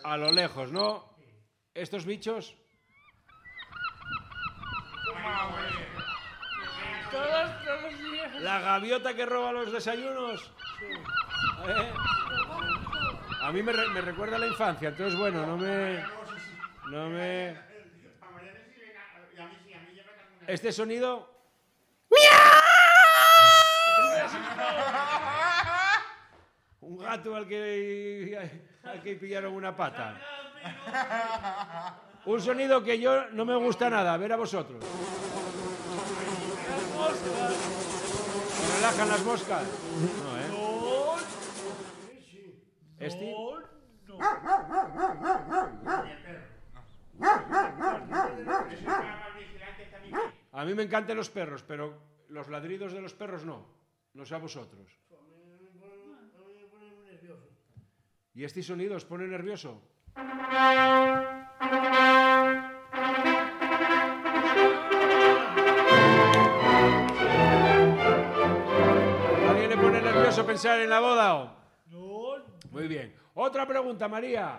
A lo lejos, ¿no? ¿Estos bichos? Todos los días. ¿La gaviota que roba los desayunos? Sí. A mí me recuerda a la infancia, entonces bueno, no me... ¿Este sonido? Un gato al que pillaron una pata. Un sonido que yo no me gusta nada, a ver a vosotros. Las moscas. ¿Me relajan las moscas? No, ¿eh? No. ¿Este? No. A mí me encantan los perros, pero los ladridos de los perros no. No sé a vosotros. ¿Y este sonido os pone nervioso? ¿Alguien le pone nervioso pensar en la boda o? No. Muy bien. Otra pregunta, María.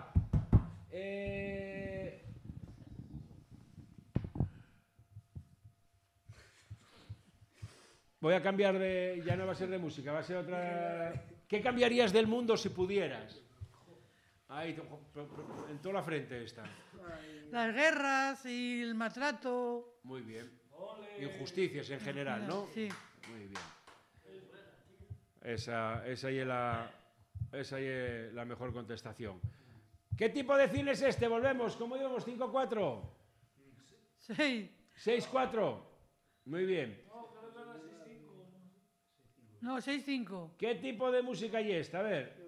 Voy a cambiar de... Ya no va a ser de música, va a ser otra... ¿Qué cambiarías del mundo si pudieras? Ahí, en toda la frente está. Las guerras y el maltrato. Muy bien. Injusticias en general, ¿no? Sí. Muy bien. Esa es la mejor contestación. ¿Qué tipo de cine es este? Volvemos. ¿Cómo íbamos? ¿5-4? Sí. 6-4. Muy bien. No, 6-5. ¿Qué tipo de música hay esta? A ver.